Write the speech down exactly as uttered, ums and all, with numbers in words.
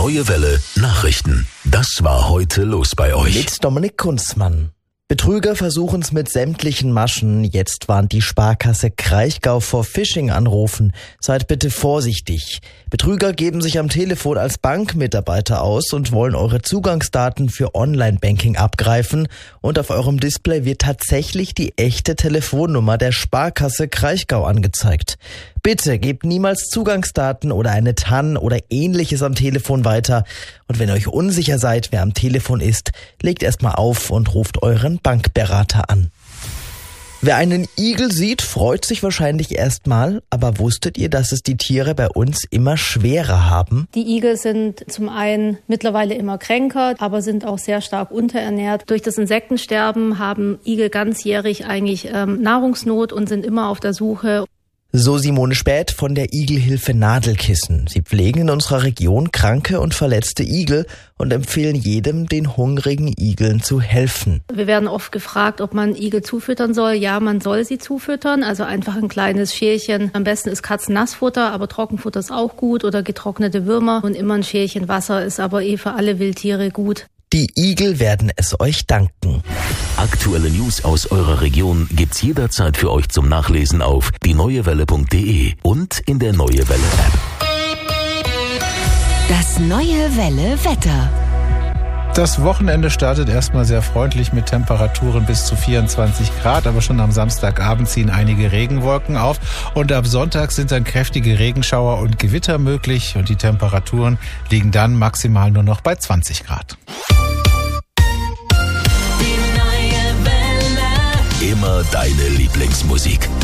Neue Welle Nachrichten. Das war heute los bei euch. Mit Dominik Kunzmann. Betrüger versuchen es mit sämtlichen Maschen. Jetzt warnt die Sparkasse Kraichgau vor Phishing-Anrufen. Seid bitte vorsichtig. Betrüger geben sich am Telefon als Bankmitarbeiter aus und wollen eure Zugangsdaten für Online-Banking abgreifen. Und auf eurem Display wird tatsächlich die echte Telefonnummer der Sparkasse Kraichgau angezeigt. Bitte gebt niemals Zugangsdaten oder eine T A N oder ähnliches am Telefon weiter. Und wenn ihr euch unsicher seid, wer am Telefon ist, legt erstmal auf und ruft euren Bankberater an. Wer einen Igel sieht, freut sich wahrscheinlich erstmal, aber wusstet ihr, dass es die Tiere bei uns immer schwerer haben? Die Igel sind zum einen mittlerweile immer kränker, aber sind auch sehr stark unterernährt. Durch das Insektensterben haben Igel ganzjährig eigentlich ähm, Nahrungsnot und sind immer auf der Suche. So Simone Späth von der Igelhilfe Nadelkissen. Sie pflegen in unserer Region kranke und verletzte Igel und empfehlen jedem, den hungrigen Igeln zu helfen. Wir werden oft gefragt, ob man Igel zufüttern soll. Ja, man soll sie zufüttern, also einfach ein kleines Schälchen. Am besten ist Katzennassfutter, aber Trockenfutter ist auch gut oder getrocknete Würmer. Und immer ein Schälchen Wasser ist aber eh für alle Wildtiere gut. Die Igel werden es euch danken. Aktuelle News aus eurer Region gibt's jederzeit für euch zum Nachlesen auf die neue welle punkt de und in der Neue Welle App. Das Neue Welle Wetter. Das Wochenende startet erstmal sehr freundlich mit Temperaturen bis zu vierundzwanzig Grad, aber schon am Samstagabend ziehen einige Regenwolken auf und ab Sonntag sind dann kräftige Regenschauer und Gewitter möglich und die Temperaturen liegen dann maximal nur noch bei zwanzig Grad. Immer deine Lieblingsmusik.